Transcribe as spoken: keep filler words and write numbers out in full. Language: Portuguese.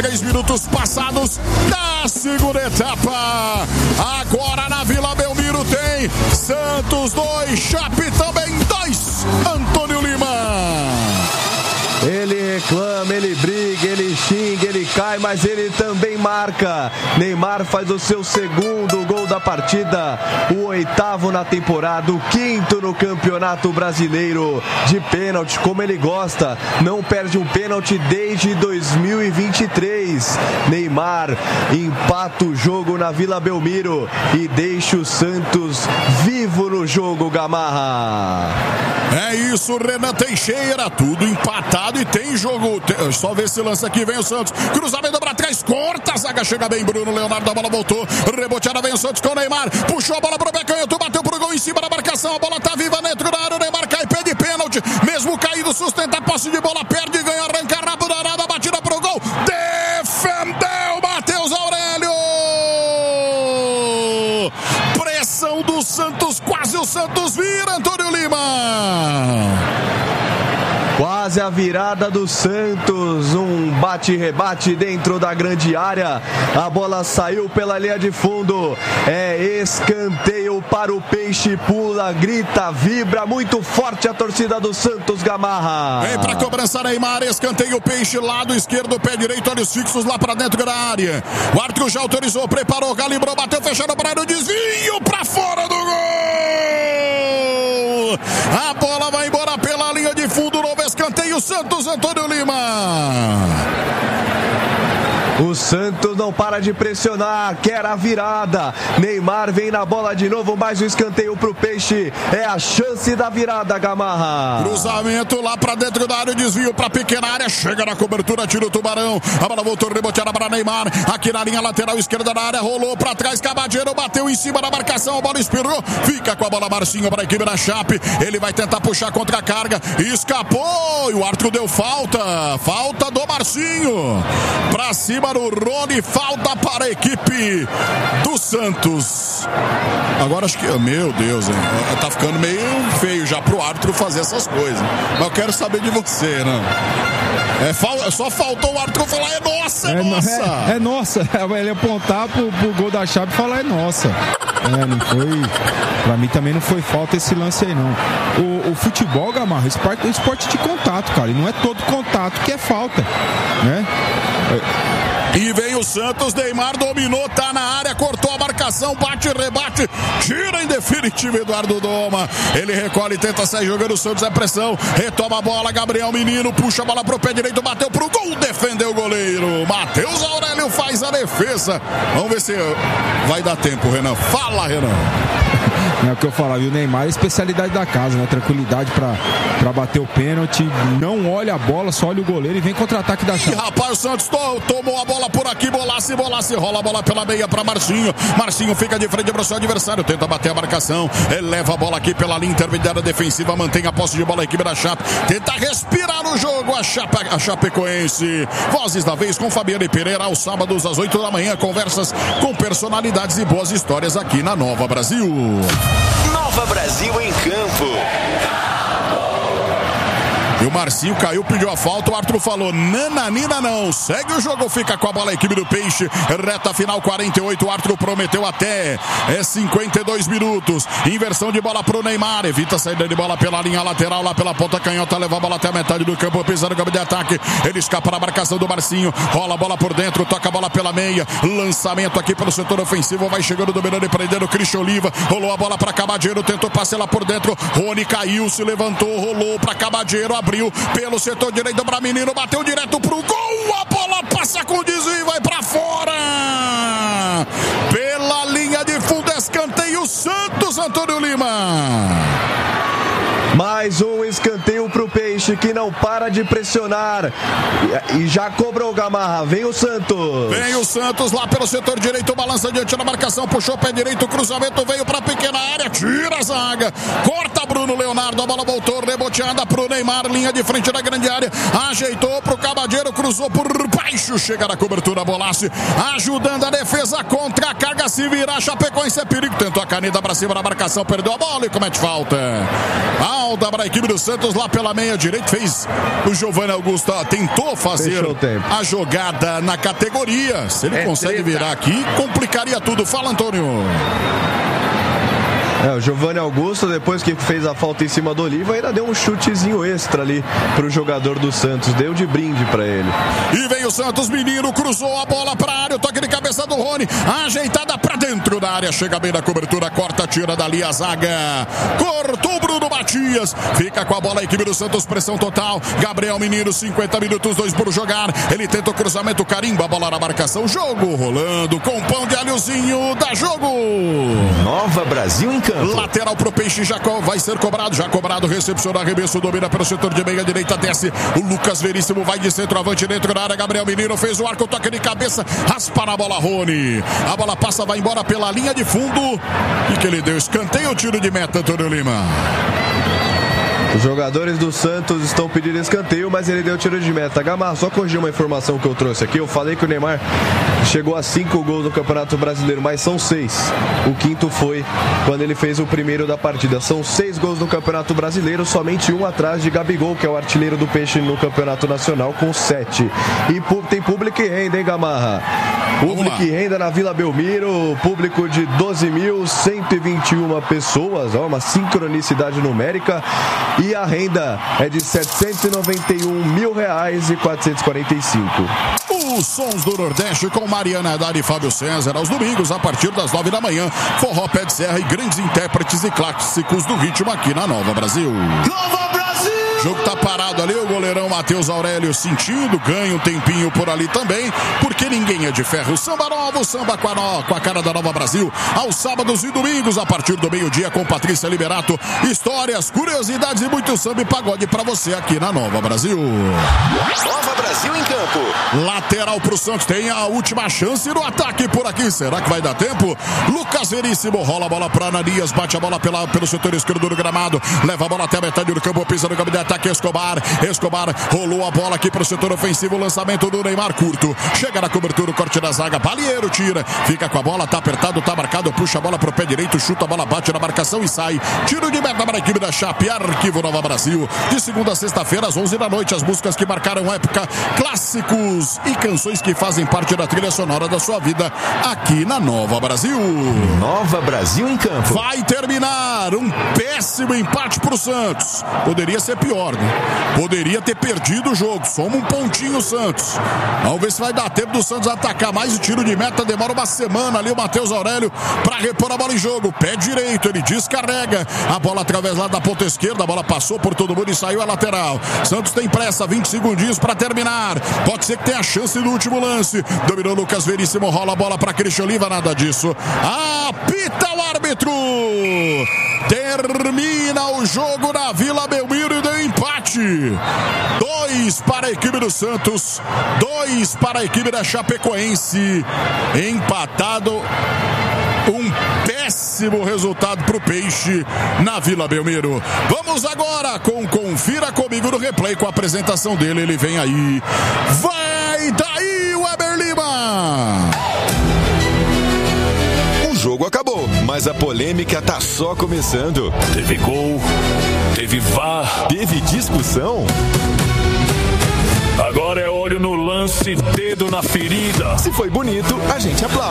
Três minutos passados da segunda etapa. Agora na Vila Belmiro tem Santos dois, Chape também dois. Antônio Lima. Ele reclama, ele briga, ele xinga, ele cai, mas ele também marca. Neymar faz o seu segundo gol da partida, o oitavo na temporada, o quinto no Campeonato Brasileiro, de pênalti, como ele gosta. Não perde um pênalti desde dois mil e vinte e três. Neymar empata o jogo na Vila Belmiro e deixa o Santos vivo no jogo, Gamarra. É isso, Renan Teixeira, tudo empatado e tem jogo. Só ver esse lance aqui, vem o Santos, cruzamento pra trás, corta a zaga, chega bem Bruno Leonardo, a bola voltou, reboteada, vem o Santos com o Neymar, puxou a bola pro Becanhoto, bateu pro gol em cima da marcação, a bola tá viva dentro da área, o Neymar cai, pede pênalti, mesmo caído, sustenta a posse de bola, perde e ganha, arranca rápido, arada, batida pro gol, defendeu Matheus Aurélio, pressão do Santos, quase o Santos vira, Antônio Lima. Quase a virada do Santos, um bate-rebate dentro da grande área, a bola saiu pela linha de fundo, é escanteio para o Peixe, pula, grita, vibra, muito forte a torcida do Santos, Gamarra. Vem pra cobrança Neymar, escanteio o Peixe, lado esquerdo, pé direito, olhos fixos lá pra dentro da área, o árbitro já autorizou, preparou, calibrou, bateu, fechando para o desvio, pra fora do gol, a bola vai embora pela linha de fundo, novo escanteio, Santos, Antônio Lima. O Santos não para de pressionar, quer a virada. Neymar vem na bola de novo, mais um escanteio pro Peixe. É a chance da virada, Gamarra. Cruzamento lá pra dentro da área, desvio pra pequena área, chega na cobertura, tira o Tubarão. A bola voltou reboteada para Neymar, aqui na linha lateral esquerda da área, rolou pra trás, Cabadeiro bateu em cima da marcação, a bola espirrou, fica com a bola Marcinho para a equipe da Chape. Ele vai tentar puxar contra a carga, escapou e o árbitro deu falta. Falta do Marcinho. Pra cima do Rony, falta para a equipe do Santos. Agora acho que, meu Deus, hein? Tá ficando meio feio já pro árbitro fazer essas coisas. Mas eu quero saber de você, né? É, fal... Só faltou o árbitro falar, é nossa, é, é nossa. É, é nossa. Ele apontar pro, pro gol da Chape e falar, é nossa. É, não foi. Pra mim também não foi falta esse lance aí, não. O, o futebol, Gamarra, esporte, esporte de contato, cara. E não é todo contato que é falta, né? É. E vem o Santos, Neymar dominou, tá na área, cortou a marcação, bate, rebate, tira em definitivo Eduardo Doma. Ele recolhe, tenta sair jogando, o Santos é pressão, retoma a bola, Gabriel Menino, puxa a bola pro pé direito, bateu pro gol, defendeu o goleiro. Matheus Aurélio faz a defesa. Vamos ver se vai dar tempo, Renan. Fala, Renan. É o que eu falava, e o Neymar é a especialidade da casa, né? Tranquilidade pra, pra bater o pênalti, não olha a bola, só olha o goleiro e vem contra-ataque da Chape. Ih, rapaz, o Santos to, tomou a bola por aqui, bolasse, bolasse, rola a bola pela meia pra Marcinho. Marcinho fica de frente pro seu adversário, tenta bater a marcação, eleva a bola aqui pela linha intermediária defensiva, mantém a posse de bola a equipe da Chape, tenta respirar no jogo a, Chape, a Chapecoense. Vozes da vez com Fabiane Pereira, aos sábados às oito da manhã, conversas com personalidades e boas histórias aqui na Nova Brasil. Nova Brasil em campo. E o Marcinho caiu, pediu a falta, o árbitro falou, nananina não, segue o jogo, fica com a bola a equipe do Peixe, reta final quarenta e oito, o árbitro prometeu até é cinquenta e dois minutos, inversão de bola pro Neymar, evita a saída de bola pela linha lateral, lá pela ponta canhota, leva a bola até a metade do campo, pisando no campo de ataque, ele escapa na marcação do Marcinho, rola a bola por dentro, toca a bola pela meia, lançamento aqui pelo setor ofensivo, vai chegando, dominando e prendendo o Christian Oliva, rolou a bola pra Cabadeiro, tentou passar lá por dentro, Rony caiu, se levantou, rolou pra Cabadeiro, abriu pelo setor direito para Menino, bateu direto pro gol, a bola passa com desvio e vai para fora, pela linha de fundo, escanteio Santos, Antônio Lima. Mais um escanteio pro Peixe, que não para de pressionar. E já cobrou o Gamarra. Vem o Santos. Vem o Santos lá pelo setor direito. Balança diante da marcação. Puxou o pé direito. Cruzamento veio pra pequena área. Tira a zaga. Corta Bruno Leonardo. A bola voltou. Reboteada pro Neymar. Linha de frente da grande área. Ajeitou pro Cabadeiro. Cruzou por baixo. Chega na cobertura. Bolasse. Ajudando a defesa contra a carga. Se virar. Chapecoense é perigo. Tentou a caneta pra cima da marcação. Perdeu a bola e comete falta. Falta para a equipe do Santos lá pela meia direita. Fez Matias. O Giovanni Augusto ó, tentou fazer a jogada na categoria. Se ele é consegue treta. virar aqui, complicaria tudo. Fala, Antônio. É, o Giovanni Augusto, depois que fez a falta em cima do Oliva, ainda deu um chutezinho extra ali pro jogador do Santos. Deu de brinde pra ele. E vem o Santos, menino, cruzou a bola pra área, o toque de cabeça do Rony, ajeitada pra dentro da área, chega bem na cobertura, corta, tira dali a zaga. Cortou o Bruno Matias, fica com a bola a equipe do Santos, pressão total. Gabriel Menino, cinquenta minutos, dois por jogar. Ele tenta o cruzamento, carimba a bola na marcação. Jogo rolando com pão de alhozinho, dá jogo. Nova Brasil em campo. Lateral pro Peixe, já vai ser cobrado, já cobrado, recepciona, arremesso, domina pelo setor de meia direita, desce, o Lucas Veríssimo vai de centroavante dentro da área, Gabriel Menino fez o arco, toque de cabeça, raspa na bola Rony, a bola passa, vai embora pela linha de fundo, e que ele deu escanteio, tiro de meta, Antônio Lima. Os jogadores do Santos estão pedindo escanteio, mas ele deu tiro de meta. Gamarra, só corrigir uma informação que eu trouxe aqui. Eu falei que o Neymar chegou a cinco gols no Campeonato Brasileiro, mas são seis. O quinto foi quando ele fez o primeiro da partida. São seis gols no Campeonato Brasileiro, somente um atrás de Gabigol, que é o artilheiro do Peixe no Campeonato Nacional, com sete. E tem público e renda, hein, Gamarra? Público e renda na Vila Belmiro, público de doze mil cento e vinte e uma pessoas, ó, uma sincronicidade numérica. E a renda é de setecentos e noventa e um mil reais e quatrocentos e quarenta e cinco. Os sons do Nordeste com Mariana Haddad e Fábio César aos domingos a partir das nove da manhã. Forró, pé de serra e grandes intérpretes e clássicos do ritmo aqui na Nova Brasil. Nova Brasil! O jogo tá parado ali, o goleirão Matheus Aurélio sentindo, ganha um tempinho por ali também, porque ninguém é de ferro. Samba novo, samba com a, no, com a cara da Nova Brasil, aos sábados e domingos, a partir do meio-dia, com Patrícia Liberato. Histórias, curiosidades e muito samba e pagode pra você aqui na Nova Brasil. Nova Brasil em campo. Lateral pro Santos, tem a última chance no ataque por aqui. Será que vai dar tempo? Lucas Veríssimo rola a bola pra Ananias, bate a bola pela, pelo setor esquerdo do gramado, leva a bola até a metade do campo, pisa no campo de ataque, Escobar, Escobar rolou a bola aqui pro setor ofensivo, lançamento do Neymar curto, chega na cobertura, o corte da zaga, Balieiro tira, fica com a bola, tá apertado, tá marcado, puxa a bola pro pé direito, chuta a bola, bate na marcação e sai, tiro de meta para a equipe da Chape, Arquivo Nova Brasil, de segunda a sexta-feira às onze da noite, as músicas que marcaram época, clássicos e canções que fazem parte da trilha sonora da sua vida aqui na Nova Brasil. Nova Brasil em campo. Vai terminar um péssimo empate pro Santos, poderia ser pior, né? Poderia ter perdido o jogo, soma um pontinho o Santos, vamos ver se vai dar tempo do Santos atacar mais. O tiro de meta demora uma semana ali, o Matheus Aurélio para repor a bola em jogo, pé direito, ele descarrega a bola através lá da ponta esquerda, a bola passou por todo mundo e saiu a lateral. Santos tem pressa, vinte segundinhos para terminar, pode ser que tenha chance no último lance, dominou Lucas Veríssimo, rola a bola para Cristian Oliva, nada disso, apita o árbitro, termina o jogo na Vila Belmiro e deu empate, dois para a equipe do Santos, dois para a equipe da Chapecoense, empatado, um péssimo resultado para o Peixe na Vila Belmiro. Vamos agora com Confira Comigo no replay com a apresentação dele, ele vem aí, vai daí o Weber Lima. O jogo acabou, mas a polêmica tá só começando. Teve gol, teve V A R, teve discussão. Agora é olho no lance, dedo na ferida. Se foi bonito, a gente aplaude.